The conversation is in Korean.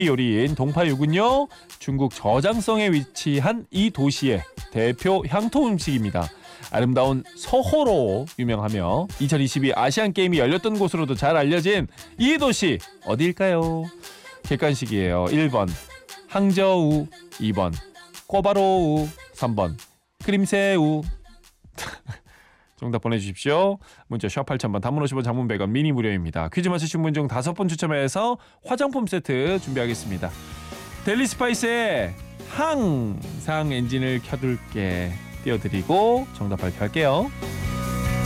요리인 동파육은요, 중국 저장성에 위치한 이 도시의 대표 향토 음식입니다. 아름다운 서호로 유명하며 2022 아시안게임이 열렸던 곳으로도 잘 알려진 이 도시 어디일까요? 객관식이에요. 1번 항저우, 2번 꼬바로우, 3번 크림새우. 정답 보내주십시오. 문자 샵 8000번, 단문 50원, 장문 100원, 미니 무료입니다. 퀴즈 맞추신 분 중 5분 추첨해서 화장품 세트 준비하겠습니다. 델리 스파이스의 항상 엔진을 켜둘게 띄워드리고 정답 발표할게요.